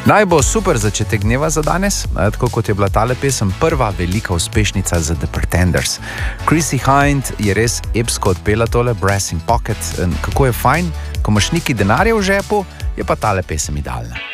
Naj bo super začetek dneva za danes, tako kot je bila tale pesem prva velika uspešnica za The Pretenders. Chrissie Hynde je res epsko odpela tole Brass in Pocket. Kako je fajn, ko imaš neki denarja v žepu, je pa tale pesem idealna.